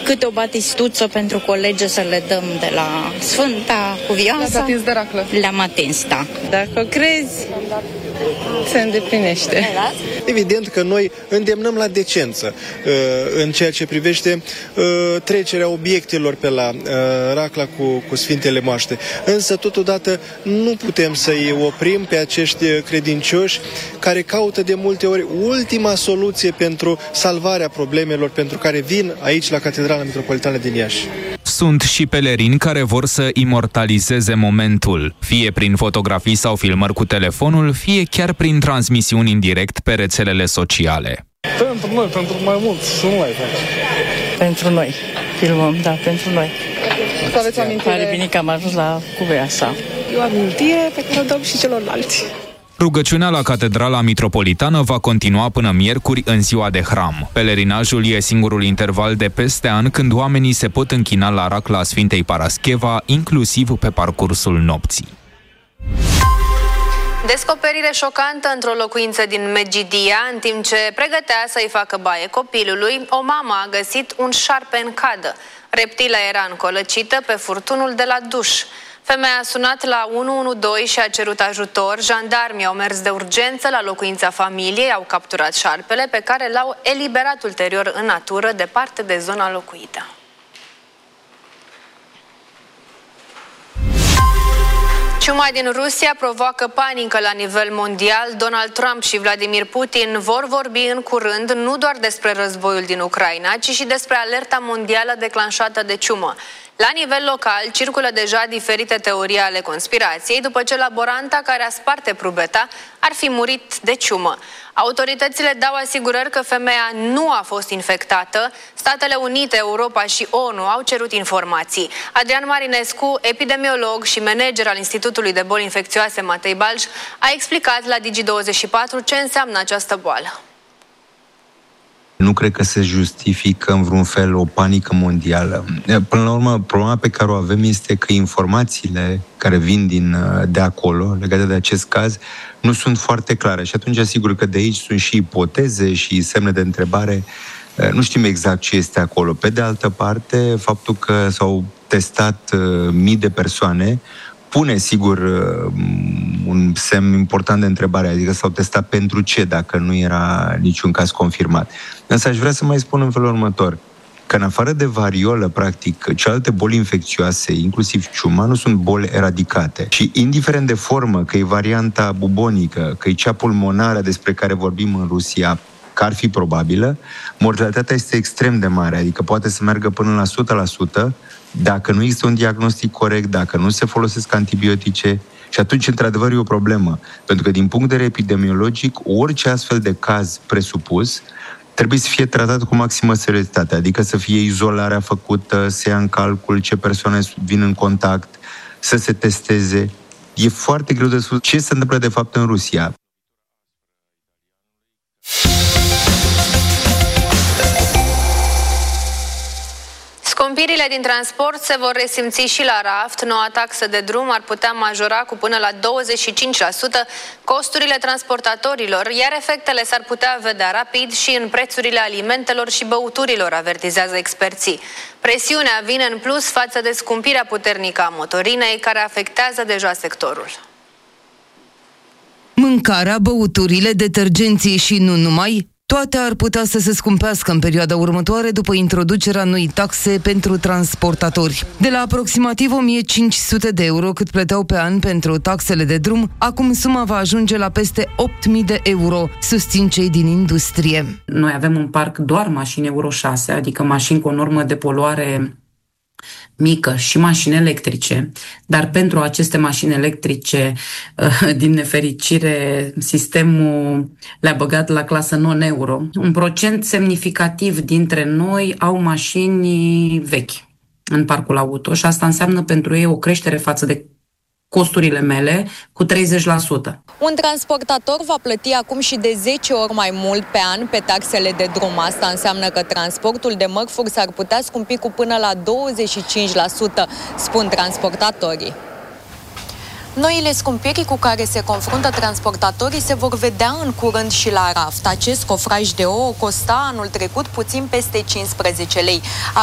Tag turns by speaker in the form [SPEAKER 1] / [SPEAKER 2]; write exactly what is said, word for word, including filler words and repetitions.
[SPEAKER 1] câte o batistuță pentru colege să le dăm de la Sfânta Cuvioasa.
[SPEAKER 2] Le-ați atins de raclă?
[SPEAKER 1] Le-am atins, da.
[SPEAKER 3] Dacă crezi, se îndeplinește.
[SPEAKER 4] Evident că noi îndemnăm la decență în ceea ce privește trecerea obiectelor pe la racla cu, cu Sfintele Moaște. Însă, totodată, nu putem să-i oprim pe acești credincioși care caută de multe ori ultima soluție pentru salvarea problemelor pentru care vin aici la Catedrala Metropolitană din Iași.
[SPEAKER 5] Sunt și pelerini care vor să imortalizeze momentul, fie prin fotografii sau filmări cu telefonul, fie chiar prin transmisiuni în direct pe rețelele sociale.
[SPEAKER 6] Pentru noi, pentru mai mulți, să nu mai faci.
[SPEAKER 3] Pentru noi. Filmăm, da, pentru noi.
[SPEAKER 2] Să aveți amintire.
[SPEAKER 3] Pare bine că am ajuns la Cuvioasa.
[SPEAKER 2] E o amintire pe care o dăm și celorlalți.
[SPEAKER 5] Rugăciunea la Catedrala Mitropolitană va continua până miercuri în ziua de hram. Pelerinajul e singurul interval de peste an când oamenii se pot închina la racla Sfintei Parascheva, inclusiv pe parcursul nopții.
[SPEAKER 7] Descoperire șocantă într-o locuință din Medgidia. În timp ce pregătea să-i facă baie copilului, o mamă a găsit un șarpe în cadă. Reptila era încolăcită pe furtunul de la duș. Femeia a sunat la unu unu doi și a cerut ajutor. Jandarmii au mers de urgență la locuința familiei, au capturat șarpele, pe care l-au eliberat ulterior în natură, departe de zona locuită. Ciuma din Rusia provoacă panică la nivel mondial. Donald Trump și Vladimir Putin vor vorbi în curând nu doar despre războiul din Ucraina, ci și despre alerta mondială declanșată de ciumă. La nivel local circulă deja diferite teorii ale conspirației, după ce laboranta care a spart eprubeta ar fi murit de ciumă. Autoritățile dau asigurări că femeia nu a fost infectată. Statele Unite, Europa și ONU au cerut informații. Adrian Marinescu, epidemiolog și manager al Institutului de Boli Infecțioase Matei Balș, a explicat la Digi douăzeci și patru ce înseamnă această boală.
[SPEAKER 8] Nu cred că se justifică în vreun fel o panică mondială. Până la urmă, problema pe care o avem este că informațiile care vin din, de acolo, legate de acest caz, nu sunt foarte clare. Și atunci, asigur că de aici sunt și ipoteze și semne de întrebare. Nu știm exact ce este acolo. Pe de altă parte, faptul că s-au testat mii de persoane pune, sigur, un semn important de întrebare, adică s-au testat pentru ce, dacă nu era niciun caz confirmat. Însă aș vrea să mai spun în felul următor, că în afară de variolă, practic, celelalte boli infecțioase, inclusiv ciuma, nu sunt boli eradicate. Și indiferent de formă, că e varianta bubonică, că e cea pulmonară despre care vorbim în Rusia, că ar fi probabilă, mortalitatea este extrem de mare, adică poate să meargă până la o sută la sută, dacă nu există un diagnostic corect, dacă nu se folosesc antibiotice, și atunci, într-adevăr, e o problemă. Pentru că, din punct de vedere epidemiologic, orice astfel de caz presupus trebuie să fie tratat cu maximă seriozitate, adică să fie izolarea făcută, să ia în calcul ce persoane vin în contact, să se testeze. E foarte greu de spus ce se întâmplă, de fapt, în Rusia.
[SPEAKER 7] Scumpirile din transport se vor resimți și la raft. Noua taxă de drum ar putea majora cu până la douăzeci și cinci la sută costurile transportatorilor, iar efectele s-ar putea vedea rapid și în prețurile alimentelor și băuturilor, avertizează experții. Presiunea vine în plus față de scumpirea puternică a motorinei, care afectează deja sectorul.
[SPEAKER 9] Mâncarea, băuturile, detergenții și nu numai, toate ar putea să se scumpească în perioada următoare după introducerea noii taxe pentru transportatori. De la aproximativ o mie cinci sute de euro cât plăteau pe an pentru taxele de drum, acum suma va ajunge la peste opt mii de euro, susțin cei din industrie.
[SPEAKER 10] Noi avem în parc doar mașini Euro șase, adică mașini cu o normă de poluare mică și mașini electrice, dar pentru aceste mașini electrice, din nefericire, sistemul le-a băgat la clasă non-euro. Un procent semnificativ dintre noi au mașini vechi în parcul auto și asta înseamnă pentru ei o creștere față de costurile mele cu treizeci la sută.
[SPEAKER 11] Un transportator va plăti acum și de zece ori mai mult pe an pe taxele de drum. Asta înseamnă că transportul de mărfuri s-ar putea scumpi cu până la douăzeci și cinci la sută, spun transportatorii. Noile scumpiri cu care se confruntă transportatorii se vor vedea în curând și la raft. Acest cofraj de ouă costa anul trecut puțin peste cincisprezece lei.